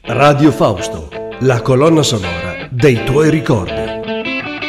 Radio Fausto, la colonna sonora dei tuoi ricordi.